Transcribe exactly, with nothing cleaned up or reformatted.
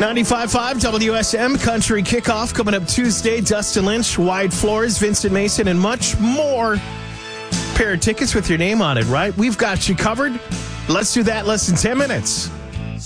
ninety-five point five W S M Country Kickoff coming up Tuesday. Dustin Lynch, Wide Floors, Vincent Mason, and much more. Pair of tickets with your name on it, right? We've got you covered. Let's do that in less than ten minutes.